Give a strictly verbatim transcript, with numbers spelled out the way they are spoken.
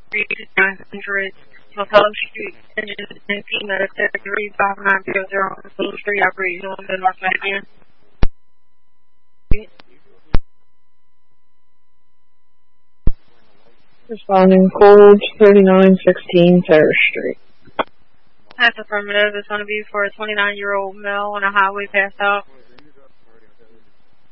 nine hundred McCullough Street, engine and P-Med three five nine zero zero on Blue Street, operating on the North Michigan. Responding code thirty-nine sixteen Terrace Street. That's affirmative. It's going to be for a twenty-nine-year-old male on a highway passed out.